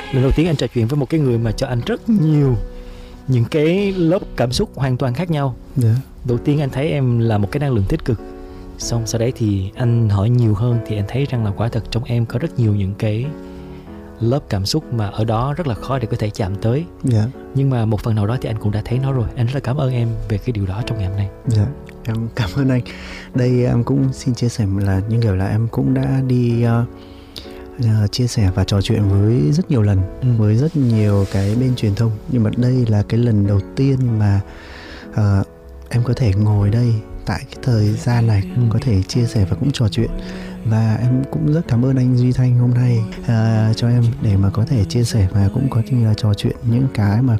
Lần đầu tiên anh trò chuyện với một cái người mà cho anh rất nhiều những cái lớp cảm xúc hoàn toàn khác nhau. Đầu tiên anh thấy em là một cái năng lượng tích cực. Xong sau đấy thì anh hỏi nhiều hơn thì anh thấy rằng là quả thật trong em có rất nhiều những cái lớp cảm xúc mà ở đó rất là khó để có thể chạm tới. Nhưng mà một phần nào đó thì anh cũng đã thấy nó rồi. Anh rất là cảm ơn em về cái điều đó trong ngày hôm nay. Em cảm ơn anh. Đây em cũng xin chia sẻ là như kiểu là em cũng đã đi chia sẻ và trò chuyện với rất nhiều lần với rất nhiều cái bên truyền thông, nhưng mà đây là cái lần đầu tiên mà em có thể ngồi đây tại cái thời gian này, có thể chia sẻ và cũng trò chuyện. Và em cũng rất cảm ơn anh Duy Thanh hôm nay cho em để mà có thể chia sẻ và cũng có như là trò chuyện những cái mà